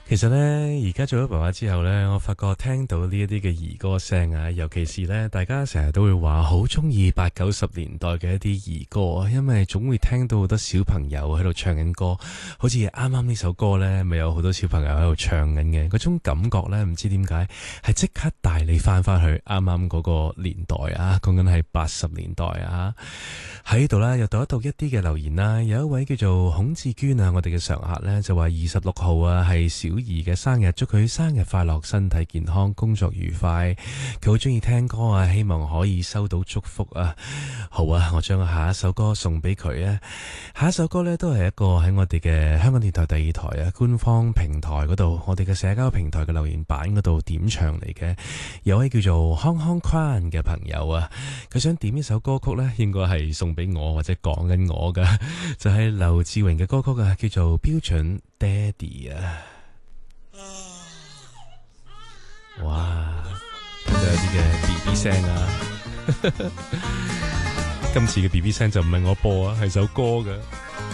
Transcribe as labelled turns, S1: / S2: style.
S1: 其實呢，而家做咗爸爸之後呢，我發覺聽到呢一啲嘅兒歌聲啊，尤其是呢，大家成日都會話好中意80、90年代嘅一啲兒歌啊，因為總會聽到好多小朋友喺度唱緊歌，好似啱啱呢首歌呢，咪有好多小朋友喺度唱緊嘅，嗰種感覺呢，唔知點解係即刻帶你翻返去啱啱嗰個年代啊，講緊係80年代啊。喺度啦，又讀一讀一啲嘅留言啦。有一位叫做孔志娟啊，我哋嘅常客呢，就話26號啊係小兒嘅生日，祝佢生日快樂，身體健康，工作愉快。佢好中意聽歌啊，希望可以收到祝福啊。好啊，我將下一首歌送俾佢啊。下一首歌呢，都係一個喺我哋嘅香港電台第二台啊官方平台嗰度，我哋嘅社交平台嘅留言板嗰度點唱嚟嘅。有位叫做康康寬嘅朋友啊，佢想點一首歌曲呢，應該係送俾我或者講緊我噶，就係劉志榮嘅歌曲啊，叫做標準爹哋啊。哇，聽到有啲嘅 BB 聲啊。今次嘅 BB 聲就唔係我播啊，係首歌噶。